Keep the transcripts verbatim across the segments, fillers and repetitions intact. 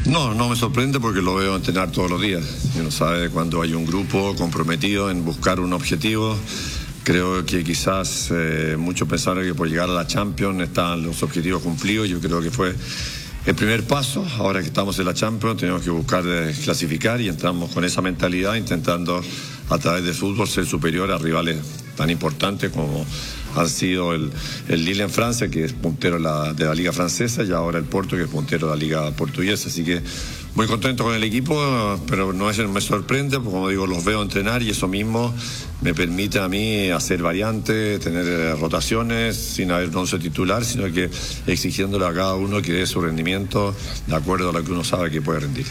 No, no me sorprende porque lo veo entrenar todos los días. Uno sabe cuando hay un grupo comprometido en buscar un objetivo. Creo que quizás eh, muchos pensaron que por llegar a la Champions están los objetivos cumplidos. Yo creo que fue el primer paso. Ahora que estamos en la Champions tenemos que buscar eh, clasificar y entramos con esa mentalidad intentando a través del fútbol ser superior a rivales tan importantes como han sido el, el Lille en Francia, que es puntero de la, de la Liga Francesa, y ahora el Porto, que es puntero de la Liga Portuguesa. Así que muy contento con el equipo, pero no es, me sorprende, porque como digo, los veo entrenar y eso mismo me permite a mí hacer variantes, tener rotaciones sin haber un once titular, sino que exigiéndole a cada uno que dé su rendimiento de acuerdo a lo que uno sabe que puede rendir.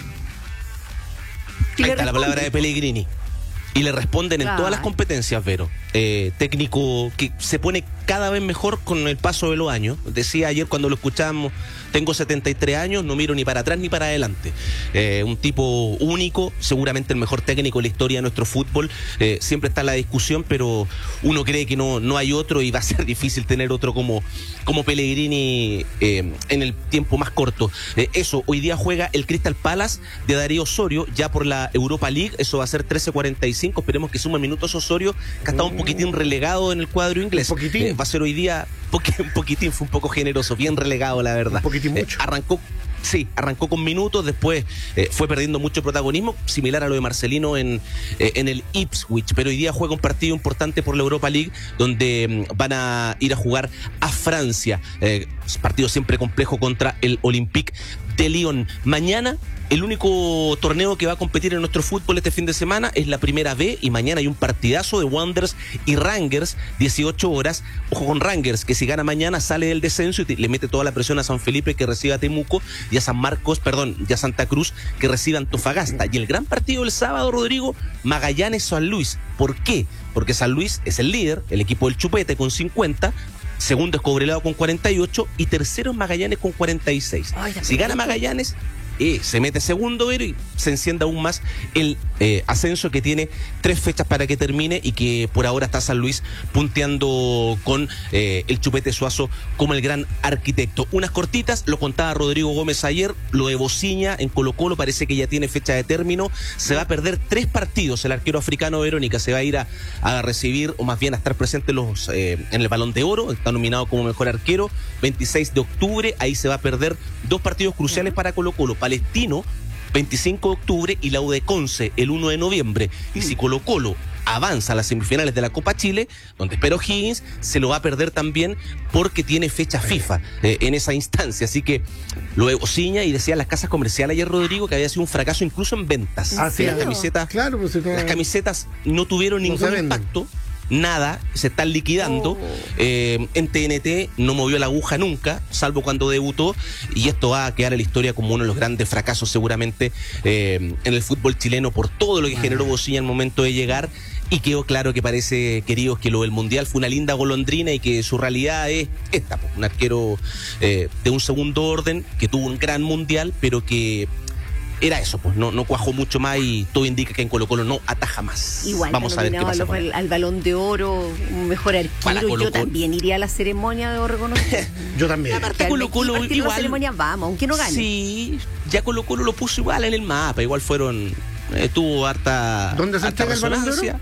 Ahí está la palabra de Pellegrini. Y le responden en claro. todas las competencias, Vero. Eh, técnico que se pone cada vez mejor con el paso de los años. Decía ayer cuando lo escuchábamos, tengo setenta y tres años, no miro ni para atrás ni para adelante. Eh, un tipo único, seguramente el mejor técnico de la historia de nuestro fútbol. Eh, siempre está la discusión, pero uno cree que no, no hay otro y va a ser difícil tener otro como, como Pellegrini eh, en el tiempo más corto. Eh, eso, hoy día juega el Crystal Palace de Darío Osorio, ya por la Europa League. Eso va a ser trece cuarenta y cinco. Esperemos que sume minutos Osorio, que ha estado un poquitín relegado en el cuadro inglés. Un poquitín. Eh, va a ser hoy día, un poquitín, fue un poco generoso, bien relegado, la verdad. Un poquitín mucho. Eh, arrancó, sí, arrancó con minutos, después eh, fue perdiendo mucho protagonismo, similar a lo de Marcelino en, eh, en el Ipswich, pero hoy día juega un partido importante por la Europa League, donde mm, van a ir a jugar a Francia. Eh, partido siempre complejo contra el Olympique de Lyon. Mañana, el único torneo que va a competir en nuestro fútbol este fin de semana es la Primera B, y mañana hay un partidazo de Wanderers y Rangers, dieciocho horas. Ojo con Rangers, que si gana mañana sale del descenso y te, le mete toda la presión a San Felipe, que recibe a Temuco, y a San Marcos, perdón, y a Santa Cruz, que recibe a Antofagasta. Y el gran partido del sábado, Rodrigo, Magallanes-San Luis. ¿Por qué? Porque San Luis es el líder, el equipo del Chupete con cincuenta, segundo es Cobreloa con cuarenta y ocho y tercero es Magallanes con cuarenta y seis. Ay, si gana Magallanes, eh, se mete segundo, pero y se enciende aún más el eh, ascenso, que tiene tres fechas para que termine, y que por ahora está San Luis punteando con eh, el Chupete Suazo como el gran arquitecto. Unas cortitas, lo contaba Rodrigo Gómez ayer, lo de Bociña en Colo Colo parece que ya tiene fecha de término. Se va a perder tres partidos el arquero africano, Verónica. Se va a ir a, a recibir, o más bien a estar presente los, eh, en el Balón de Oro, está nominado como mejor arquero, veintiséis de octubre, ahí se va a perder dos partidos cruciales para Colo Colo. Palestino, veinticinco de octubre, y la U de Conce el uno de noviembre. Y si Colo Colo avanza a las semifinales de la Copa Chile, donde espero Higgins, se lo va a perder también porque tiene fecha FIFA eh, en esa instancia. Así que lo de Bociña, y decía las casas comerciales ayer, Rodrigo, que había sido un fracaso incluso en ventas. Ah, sí, las camisetas, claro, pues, las camisetas no tuvieron no ningún impacto. Nada, se están liquidando. Oh. Eh, en T N T no movió la aguja nunca, salvo cuando debutó, y esto va a quedar en la historia como uno de los grandes fracasos seguramente eh, en el fútbol chileno, por todo lo que generó Bociña al momento de llegar. Y quedó claro que parece, queridos, que lo del Mundial fue una linda golondrina y que su realidad es esta, pues, un arquero eh, de un segundo orden que tuvo un gran Mundial, pero que era eso, pues no, no cuajó mucho más, y todo indica que en Colo Colo no ataja más. Igual, vamos a ver qué pasa. Al, al Balón de Oro, un mejor arquero. Yo también iría a la ceremonia de reconocimiento. Yo también. Aparte, Colo Colo igual. La ceremonia vamos, aunque no gane. Sí, ya Colo Colo lo puso igual en el mapa, igual fueron, eh, tuvo harta. ¿Dónde se entrega el Balón de Oro?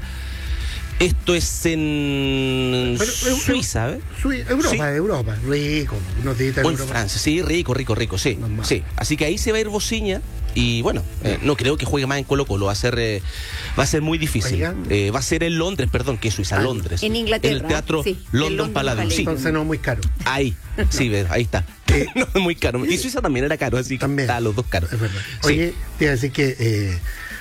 Esto es en Pero, Suiza, ¿eh? Suiza, Europa, sí. Europa, rico, unos días en Europa. Francia, sí, rico, rico, rico, sí, sí. Así que ahí se va a ir Bociña. Y bueno, eh, no creo que juegue más en Colo Colo, va a ser eh, va a ser muy difícil. Eh, va a ser en Londres, perdón, que es Suiza, ah, Londres. En Inglaterra. En el Teatro sí, London, London Palladium. Sí. Entonces no es muy caro. Ahí, sí, ahí está. Eh, no es muy caro. Y Suiza también era caro, así también. que está los dos caros. Es verdad. Oye, sí. Te iba a decir que eh,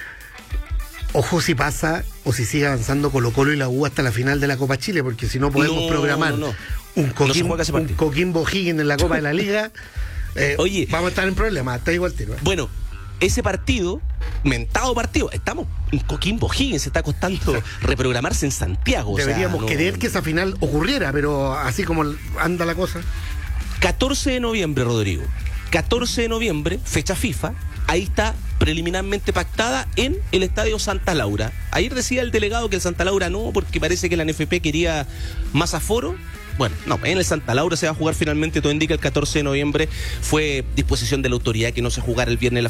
ojo si pasa o si sigue avanzando Colo Colo y la U hasta la final de la Copa Chile, porque si no podemos no, programar no, no. un Coquimbo, no un Coquimbo O'Higgins en la Copa de la Liga. Eh, Oye, vamos a estar en problemas, está igual tiro. ¿eh? Bueno, ese partido, mentado partido, estamos en Coquimbo O'Higgins, se está costando reprogramarse en Santiago. Deberíamos o sea, no... querer que esa final ocurriera, pero así como anda la cosa. catorce de noviembre, Rodrigo. catorce de noviembre, fecha FIFA. Ahí está preliminarmente pactada en el Estadio Santa Laura. Ayer decía el delegado que el Santa Laura no, porque parece que la N F P quería más aforo. Bueno, no, en el Santa Laura se va a jugar finalmente, todo indica el catorce de noviembre. Fue disposición de la autoridad que no se jugara el viernes la